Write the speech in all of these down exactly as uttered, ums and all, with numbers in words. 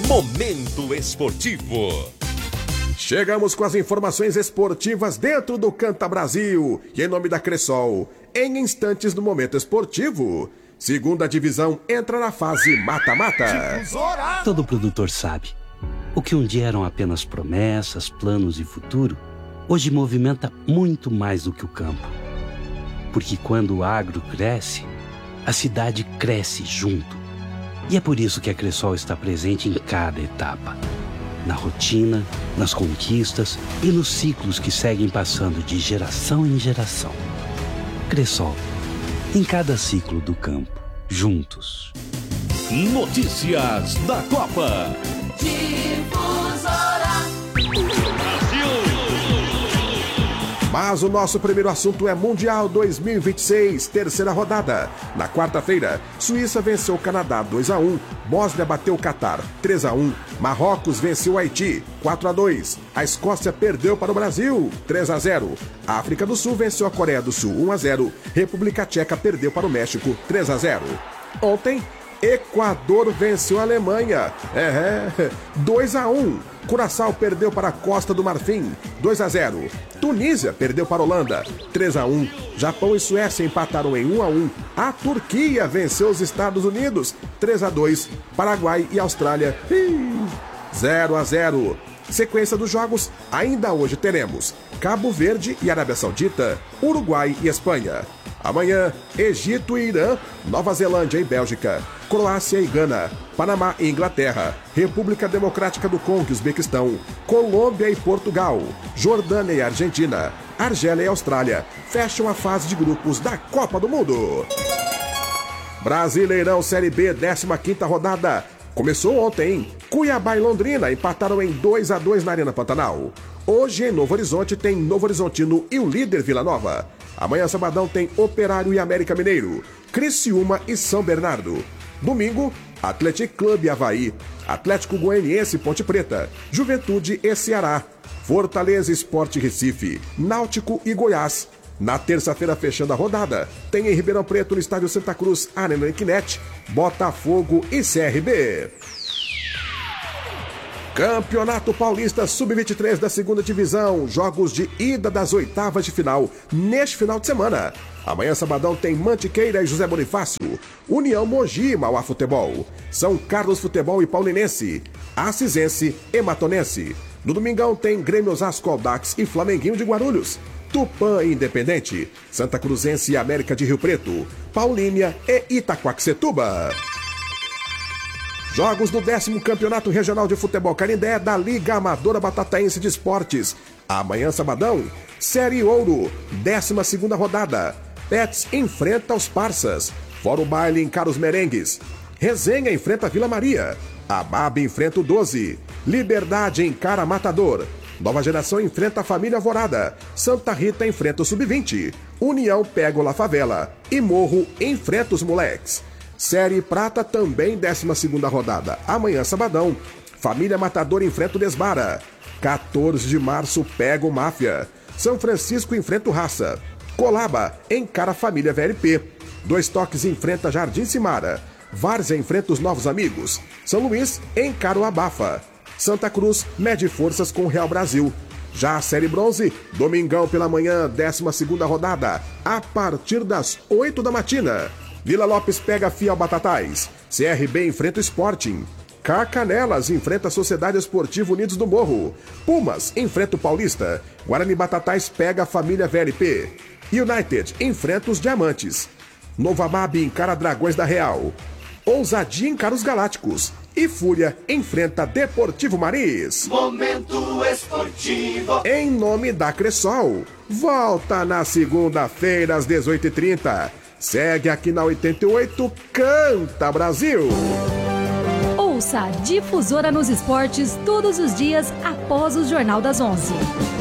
Momento Esportivo. Chegamos com as informações esportivas dentro do Canta Brasil. E em nome da Cressol, em instantes do Momento Esportivo, segunda divisão entra na fase mata-mata. Todo produtor sabe, o que um dia eram apenas promessas, planos e futuro, hoje movimenta muito mais do que o campo. Porque quando o agro cresce, a cidade cresce junto. E é por isso que a Cressol está presente em cada etapa. Na rotina, nas conquistas e nos ciclos que seguem passando de geração em geração. Cressol, em cada ciclo do campo, juntos. Notícias da Copa. Mas o nosso primeiro assunto é Mundial dois mil e vinte e seis, terceira rodada. Na quarta-feira, Suíça venceu o Canadá dois a um, Bósnia bateu o Catar três a um, Marrocos venceu o Haiti quatro a dois, a Escócia perdeu para o Brasil três a zero, a África do Sul venceu a Coreia do Sul um a zero, República Tcheca perdeu para o México três a zero. Ontem, Equador venceu a Alemanha, é, é, dois a um. Curaçao perdeu para a Costa do Marfim, dois a zero. Tunísia perdeu para a Holanda, três a um. Japão e Suécia empataram em um a um. A Turquia venceu os Estados Unidos, três a dois. Paraguai e Austrália, zero a zero. Sequência dos jogos, ainda hoje teremos Cabo Verde e Arábia Saudita, Uruguai e Espanha. Amanhã, Egito e Irã, Nova Zelândia e Bélgica, Croácia e Gana, Panamá e Inglaterra, República Democrática do Congo e Uzbequistão, Colômbia e Portugal, Jordânia e Argentina, Argélia e Austrália fecham a fase de grupos da Copa do Mundo. Brasileirão Série B, décima quinta rodada. Começou ontem, hein? Cuiabá e Londrina empataram em dois a dois na Arena Pantanal. Hoje, em Novo Horizonte, tem Novo Horizontino e o líder Vila Nova. Amanhã, sabadão, tem Operário e América Mineiro, Criciúma e São Bernardo. Domingo, Atlético Clube e Avaí, Atlético Goianiense e Ponte Preta, Juventude e Ceará, Fortaleza Sport Recife, Náutico e Goiás. Na terça-feira, fechando a rodada, tem em Ribeirão Preto, no Estádio Santa Cruz, Arena Equinet, Botafogo e C R B. Campeonato Paulista sub vinte e três da segunda divisão, jogos de ida das oitavas de final, neste final de semana. Amanhã, sabadão, tem Mantiqueira e José Bonifácio, União Mogi e Mauá Futebol, São Carlos Futebol e Paulinense, Acisense e Matonense. No domingão tem Grêmio Osasco, Audax e Flamenguinho de Guarulhos, Tupã e Independente, Santa Cruzense e América de Rio Preto, Paulínia e Itaquaquecetuba. Jogos do décimo Campeonato Regional de Futebol Canindé da Liga Amadora Batataense de Esportes. Amanhã, sabadão, Série Ouro, décima segunda rodada. Pets enfrenta os Parças. Fora o Baile encara os Merengues. Resenha enfrenta Vila Maria. A B A B enfrenta o doze. Liberdade encara Matador. Nova Geração enfrenta a Família Alvorada. Santa Rita enfrenta o sub vinte. União pega o La Favela. E Morro enfrenta os Moleques. Série Prata também décima segunda rodada. Amanhã, sabadão, Família Matador enfrenta o Desmara. quatorze de março pega o Máfia. São Francisco enfrenta o Raça. Colaba encara a Família V L P. Dois Toques enfrenta Jardim Simara. Várzea enfrenta os Novos Amigos. São Luís encara o Abafa. Santa Cruz mede forças com o Real Brasil. Já a Série Bronze, domingão pela manhã, décima segunda rodada, a partir das oito da matina. Vila Lopes pega Fiel Batatais. C R B enfrenta o Sporting. Carcanelas enfrenta a Sociedade Esportiva Unidos do Morro. Pumas enfrenta o Paulista. Guarani Batatais pega a Família V L P. United enfrenta os Diamantes. Nova M A B encara Dragões da Real. Ousadia encara os Galácticos. E Fúria enfrenta Deportivo Maris. Momento Esportivo. Em nome da Cressol. Volta na segunda-feira às dezoito e trinta. Segue aqui na oitenta e oito, Canta Brasil. Ouça a Difusora nos esportes todos os dias após o Jornal das onze.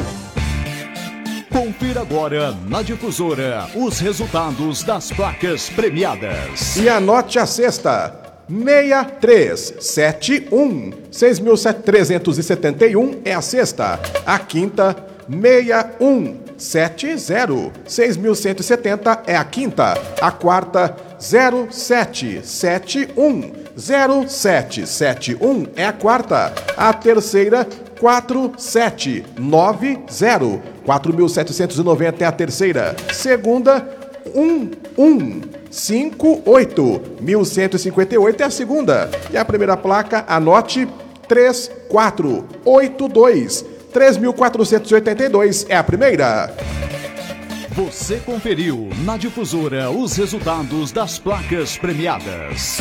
Confira agora na Difusora os resultados das placas premiadas. E anote a sexta. seis três sete um. seis mil trezentos e setenta e um é a sexta. A quinta, seis um sete zero. seis mil cento e setenta é a quinta. A quarta, zero sete sete um. zero sete sete um é a quarta. A terceira, quatro sete nove zero. quatro mil setecentos e noventa é a terceira. Segunda, um um cinco oito. mil cento e cinquenta e oito é a segunda. E a primeira placa, anote, três quatro oito dois. três mil quatrocentos e oitenta e dois é a primeira. Você conferiu na Difusora os resultados das placas premiadas.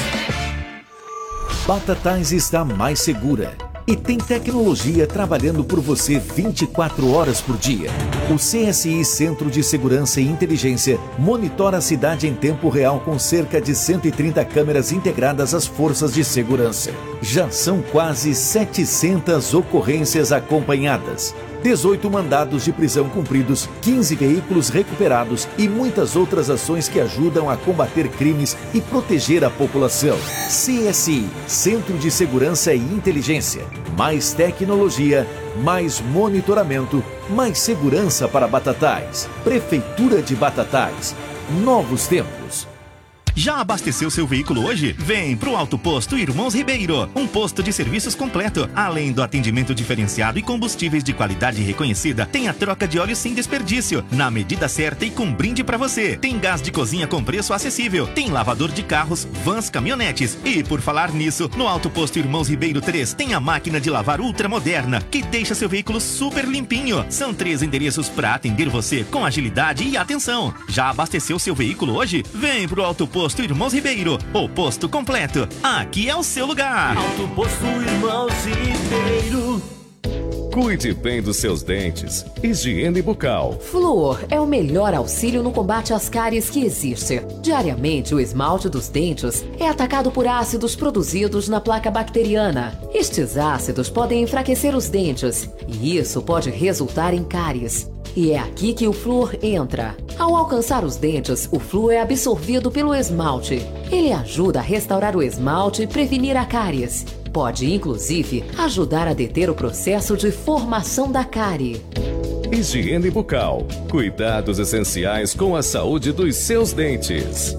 Batatais está mais segura e tem tecnologia trabalhando por você vinte e quatro horas por dia. O C S I Centro de Segurança e Inteligência monitora a cidade em tempo real com cerca de cento e trinta câmeras integradas às forças de segurança. Já são quase setecentas ocorrências acompanhadas, dezoito mandados de prisão cumpridos, quinze veículos recuperados e muitas outras ações que ajudam a combater crimes e proteger a população. C S I, Centro de Segurança e Inteligência. Mais tecnologia, mais monitoramento, mais segurança para Batatais. Prefeitura de Batatais. Novos tempos. Já abasteceu seu veículo hoje? Vem pro Auto Posto Irmãos Ribeiro, um posto de serviços completo. Além do atendimento diferenciado e combustíveis de qualidade reconhecida, tem a troca de óleo sem desperdício, na medida certa e com brinde pra você. Tem gás de cozinha com preço acessível, tem lavador de carros, vans, caminhonetes. E por falar nisso, no Auto Posto Irmãos Ribeiro três tem a máquina de lavar ultramoderna, que deixa seu veículo super limpinho. São três endereços pra atender você com agilidade e atenção. Já abasteceu seu veículo hoje? Vem pro Auto Posto Posto Irmãos Ribeiro, o posto completo. Aqui é o seu lugar. Auto Posto Irmãos Ribeiro. Cuide bem dos seus dentes. Higiene bucal. Flúor é o melhor auxílio no combate às cáries que existe. Diariamente, o esmalte dos dentes é atacado por ácidos produzidos na placa bacteriana. Estes ácidos podem enfraquecer os dentes e isso pode resultar em cáries. E é aqui que o flúor entra. Ao alcançar os dentes, o flúor é absorvido pelo esmalte. Ele ajuda a restaurar o esmalte e prevenir a cáries. Pode, inclusive, ajudar a deter o processo de formação da cárie. Higiene bucal. Cuidados essenciais com a saúde dos seus dentes.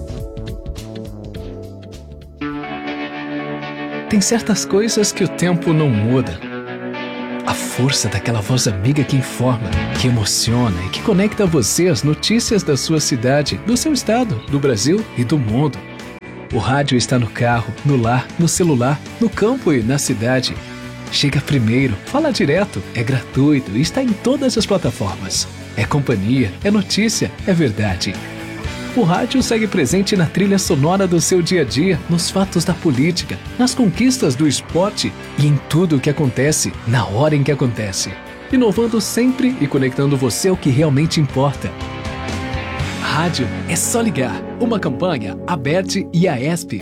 Tem certas coisas que o tempo não muda. A força daquela voz amiga que informa, que emociona e que conecta você às notícias da sua cidade, do seu estado, do Brasil e do mundo. O rádio está no carro, no lar, no celular, no campo e na cidade. Chega primeiro, fala direto, é gratuito e está em todas as plataformas. É companhia, é notícia, é verdade. O rádio segue presente na trilha sonora do seu dia a dia, nos fatos da política, nas conquistas do esporte e em tudo o que acontece, na hora em que acontece. Inovando sempre e conectando você ao que realmente importa. Rádio é só ligar. Uma campanha, Aberte e a ESP.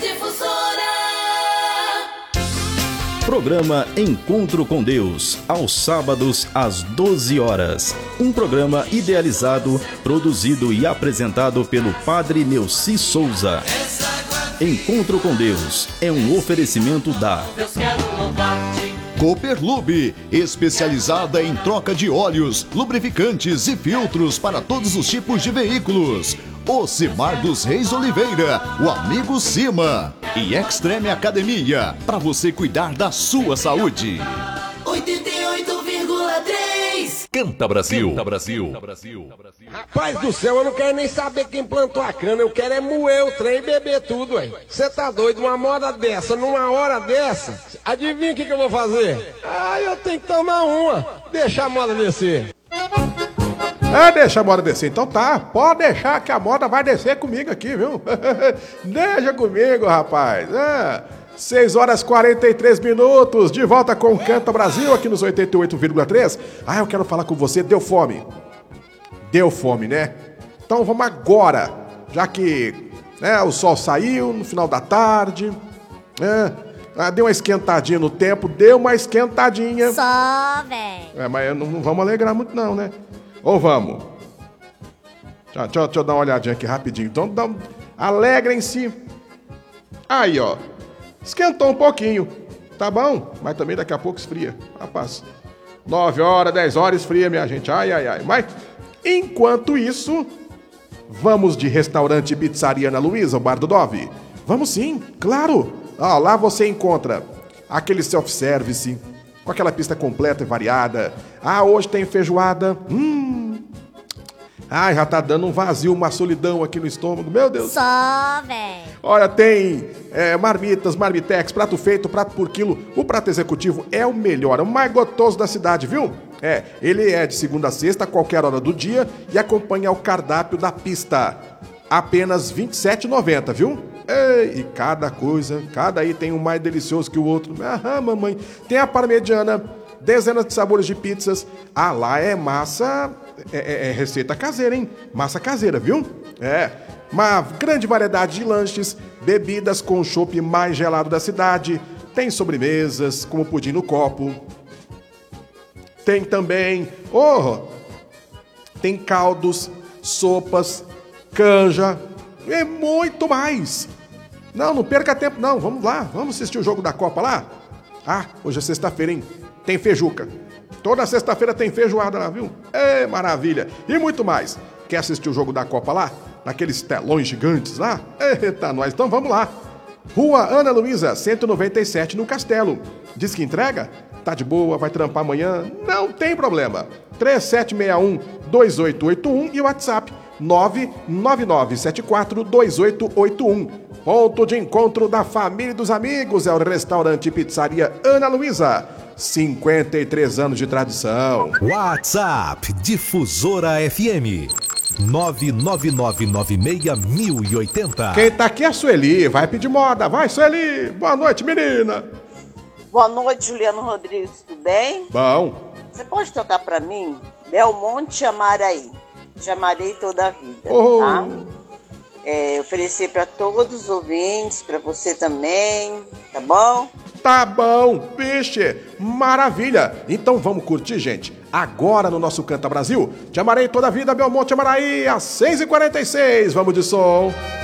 Programa Encontro com Deus, aos sábados às doze horas. Um programa idealizado, produzido e apresentado pelo Padre Neuci Souza. Encontro com Deus é um oferecimento da Cooperlube, especializada em troca de óleos, lubrificantes e filtros para todos os tipos de veículos. Ocimar dos Reis Oliveira, o amigo Cima. E Extreme Academia, para você cuidar da sua saúde. oitenta e oito vírgula três. Canta Brasil. Canta Brasil. Rapaz do céu, eu não quero nem saber quem plantou a cana. Eu quero é moer o trem e beber tudo, aí. Você tá doido? Uma moda dessa, numa hora dessa, adivinha o que, que eu vou fazer? Ah, eu tenho que tomar uma. Deixa a moda descer. É, deixa a moda descer. Então tá, pode deixar que a moda vai descer comigo aqui, viu? Deixa comigo, rapaz. É. seis horas e quarenta e três minutos, de volta com Canta Brasil aqui nos oitenta e oito vírgula três. Ah, eu quero falar com você, deu fome? Deu fome, né? Então vamos agora, já que né, o sol saiu no final da tarde, né? Ah, deu uma esquentadinha no tempo, deu uma esquentadinha. Só, velho. É, mas não, não vamos alegrar muito não, né? Ou vamos? Deixa, deixa, deixa eu dar uma olhadinha aqui rapidinho. Então, dá, alegrem-se. Aí, ó. Esquentou um pouquinho. Tá bom? Mas também daqui a pouco esfria. Rapaz. nove horas, dez horas esfria, minha gente. Ai, ai, ai. Mas, enquanto isso, Vamos de restaurante e pizzaria Ana Luísa, o Bar do Dove? Vamos sim, claro. Ah, lá você encontra aquele self-service, com aquela pista completa e variada. Ah, hoje tem feijoada. Hum. Ai, já tá dando um vazio, uma solidão aqui no estômago. Meu Deus. Só, velho. Olha, tem é, marmitas, marmitex, prato feito, prato por quilo. O prato executivo é o melhor, é o mais gostoso da cidade, viu? É, ele é de segunda a sexta, a qualquer hora do dia, e acompanha o cardápio da pista. Apenas vinte e sete reais e noventa centavos, viu? Ei, e cada coisa, cada item um mais delicioso que o outro. Aham, mamãe. Tem a parmegiana, dezenas de sabores de pizzas. Ah, lá é massa, é, é, é receita caseira, hein? Massa caseira, viu? É, uma grande variedade de lanches, bebidas com o chopp mais gelado da cidade. Tem sobremesas, como pudim no copo. Tem também, oh, tem caldos, sopas, canja e muito mais. Não, não perca tempo não, vamos lá, vamos assistir o jogo da Copa lá? Ah, hoje é sexta-feira, hein? Tem feijuca. Toda sexta-feira tem feijoada lá, viu? É maravilha. E muito mais. Quer assistir o jogo da Copa lá? Naqueles telões gigantes lá? Eita, nós, então vamos lá. Rua Ana Luísa, cento e noventa e sete, no Castelo. Diz que entrega? Tá de boa, vai trampar amanhã? Não tem problema. três sete seis um, dois oito oito um e o WhatsApp nove nove nove sete quatro dois oito oito um. Ponto de encontro da família e dos amigos é o restaurante e pizzaria Ana Luísa. cinquenta e três anos de tradição. WhatsApp Difusora F M nove nove nove nove seis mil e oitenta. Quem tá aqui é a Sueli, vai pedir moda. Vai, Sueli. Boa noite, menina. Boa noite, Juliano Rodrigues, tudo bem? Bom. Você pode tocar pra mim? Belmonte Amaraí. Chamarei toda a vida, oh. tá? É, oferecer pra todos os ouvintes, pra você também, tá bom? Tá bom, vixe, maravilha. Então vamos curtir, gente. Agora no nosso Canta Brasil, Te Amarei Toda a Vida, Belmonte Amaraí, às seis e quarenta e seis. Vamos de som.